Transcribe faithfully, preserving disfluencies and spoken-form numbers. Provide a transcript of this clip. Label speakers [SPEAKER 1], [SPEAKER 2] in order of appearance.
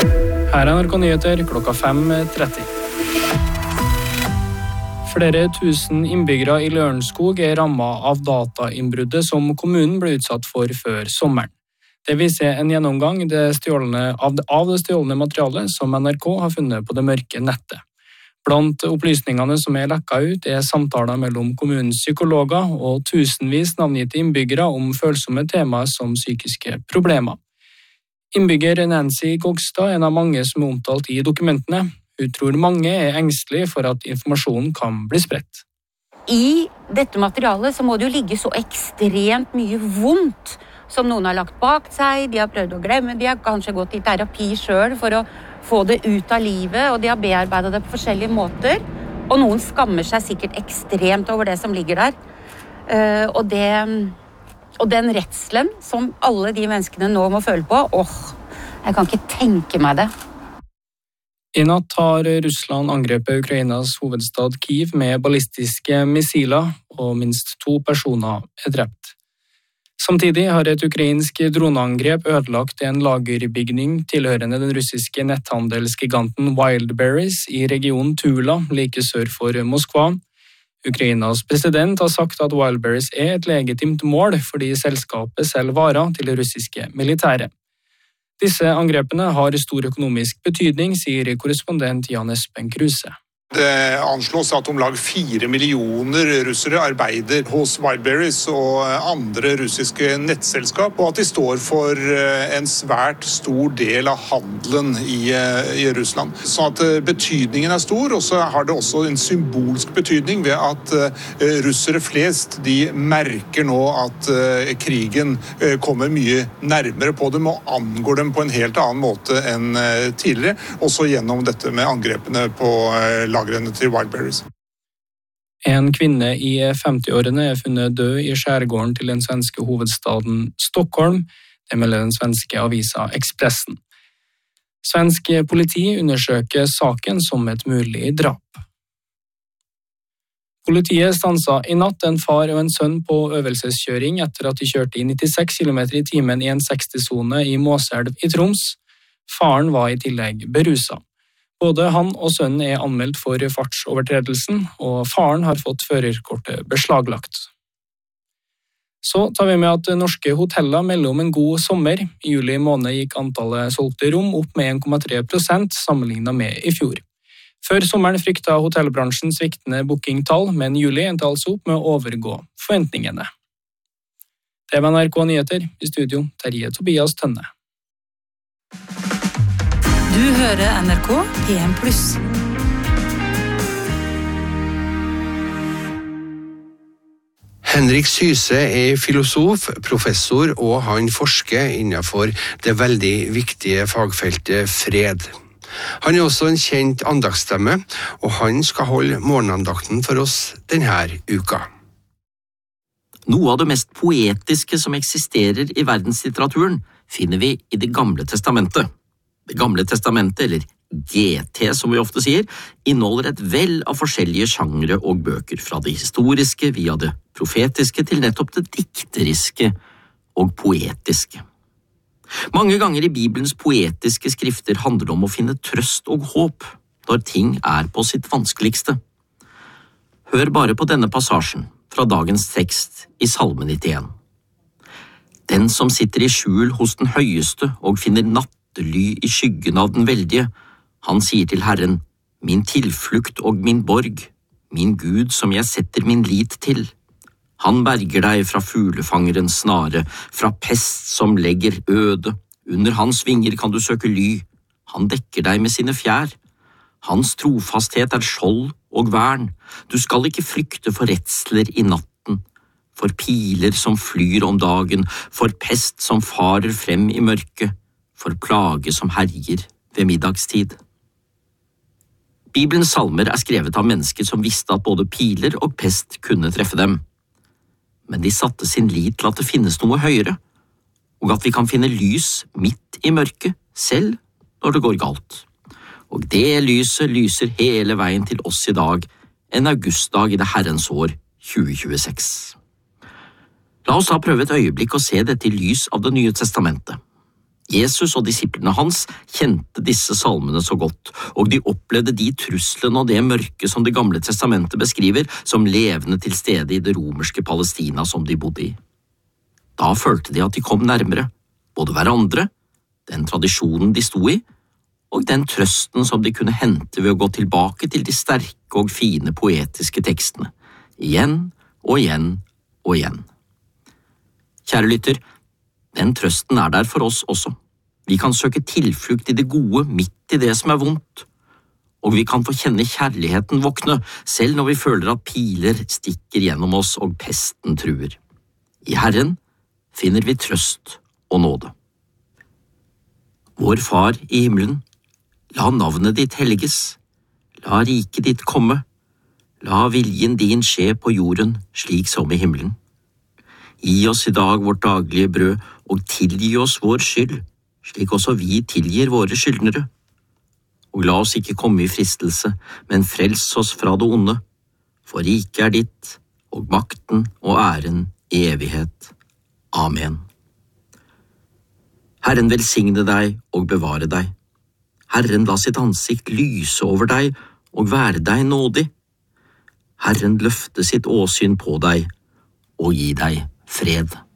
[SPEAKER 1] Her er N R K Nyheter klokka fem tretti. Flere tusen innbyggere i Lørenskog er rammet av datainnbruddet som kommunen ble utsatt for før sommeren. Det viser en gjennomgang det stjålne, av, det, av det stjålne materialet som N R K har funnet på det mørke nettet. Blant opplysningene som er lekket ut er samtaler mellom kommunens psykologer og tusenvis navngitte innbyggere om følsomme temaer som psykiske problemer. Innbygger Nancy Gogstad er en av mange som er omtalt i dokumentene. Hun tror mange er engstelige for at informasjonen kan bli spredt.
[SPEAKER 2] I dette materialet så må det jo ligge så ekstremt mye vondt som noen har lagt bak seg, de har prøvd å glemme, de har kanskje gått i terapi selv for å få det ut av livet, og de har bearbeidet det på forskjellige måter. Og noen skammer seg sikkert ekstremt over det som ligger der. Og det... Og den redselen som alle de menneskene nå må føle på, åh, jeg kan ikke tenke meg det.
[SPEAKER 1] I natt har Russland angrepet Ukrainas hovedstad Kyiv med ballistiske missiler, og minst to personer er drept. Samtidig har et ukrainsk droneangrep ødelagt en lagerbygning tilhørende den russiske netthandelsgiganten Wildberries i regionen Tula, like sør for Moskva. Ukrainas president har sagt at Wildberries er et legitimt mål fordi selskapet selger varer til det russiske militæret. Disse angrepene har stor økonomisk betydning, sier korrespondent Jan Espen Kruse.
[SPEAKER 3] Det anslås at om lag fire millioner russere arbeider hos Wildberries og andre russiske nettselskap, og at de står for en svært stor del av handelen i, i Russland. Så at betydningen er stor, og så har det også en symbolsk betydning ved at russere flest, de merker nå at krigen kommer mye nærmere på dem og angår dem på en helt annen måte enn tidligere, også gjennom dette med angrepene på lagrene til Wildberries.
[SPEAKER 1] En kvinne i femtiårene er funnet død i skjærgården til den svenske hovedstaden Stockholm, det melder den svenske avisa Expressen. Svensk politi undersøker saken som et mulig drap. Politiet stanset i natt en far og en sønn på øvelseskjøring etter at de kjørte i nittiseks kilometer i timen i en seksti-sone i Måselv i Troms. Faren var i tillegg beruset. Både han og sønnen er anmeldt for fartsovertredelsen, og faren har fått førerkortet beslaglagt. Så tar vi med at norske hoteller melder om en god sommer. I juli måned gikk antallet solgte rom opp med en komma tre prosent sammenlignet med i fjor. Før sommeren frykta hotellbransjen sviktende bookingtall, men juli endte altså opp med å overgå forventningene. Det var N R K Nyheter, i studio Terje Tobias Tønne.
[SPEAKER 4] Du hører N R K P M pluss.
[SPEAKER 5] Henrik Syse er filosof, professor, og han forsker innenfor det veldig viktige fagfeltet fred. Han er også en kjent andagsstemme, og han skal holde morgenandakten for oss denne uka.
[SPEAKER 6] Noe av det mest poetiske som eksisterer i verdenslitteraturen finner vi i Det gamle testamentet. Det gamle testamentet, eller G T som vi ofte sier, inneholder et vell av forskjellige sjangre og bøker, fra det historiske via det profetiske til nettopp det dikteriske og poetiske. Mange ganger i Bibelens poetiske skrifter handler det om å finne trøst og håp når ting er på sitt vanskeligste. Hør bare på denne passasjen fra dagens tekst i Salme nittien. Den som sitter i skjul hos den høyeste og finner nattely i skyggen av den veldige, han sier til Herren, min tilflukt og min borg, min Gud som jeg setter min lit til. Han berger deg fra fuglefangerens snare, fra pest som legger øde. Under hans vinger kan du søke ly. Han dekker deg med sine fjær. Hans trofasthet er skjold og vern. Du skal ikke frykte for redsler i natten, for piler som flyr om dagen, for pest som farer frem i mørket, for plage som herjer ved middagstid. Bibelens salmer er skrevet av mennesker som visste at både piler og pest kunne treffe dem. Men de satte sin lit til at det finnes noe høyere, og at vi kan finne lys midt i mørket, selv når det går galt. Og det lyset lyser hele veien til oss i dag, en augustdag i det herrens år tjue tjueseks. La oss da prøve et øyeblikk å se dette i lys av det nye testamentet. Jesus og disiplene hans kjente disse salmene så godt, og de opplevde de truslene og det mørke som Det gamle testamentet beskriver som levende til stede i det romerske Palestina som de bodde i. Da følte de at de kom nærmere, både hverandre, den tradisjonen de sto i, og den trøsten som de kunne hente ved å gå tilbake til de sterke og fine poetiske tekstene, igjen og igjen og igjen. Kjære lytter, den trøsten er der for oss også. Vi kan søke tilflukt i det gode midt i det som er vondt, og vi kan få kjenne kjærligheten våkne, selv når vi føler at piler stikker gjennom oss og pesten truer. I Herren finner vi trøst og nåde. Vår Far i himmelen, la navnet ditt helliges, la riket ditt komme, la viljen din skje på jorden slik som i himmelen. Gi oss i dag vårt daglige brød, og tilgi oss vår skyld, slik også vi tilgir våre skyldnere. Og la oss ikke komme i fristelse, men frels oss fra det onde, for riket er ditt, og makten og æren i evighet. Amen. Herren velsigne deg og bevare deg. Herren la sitt ansikt lyse over deg og være deg nådig. Herren løfte sitt åsyn på deg og gi deg fred.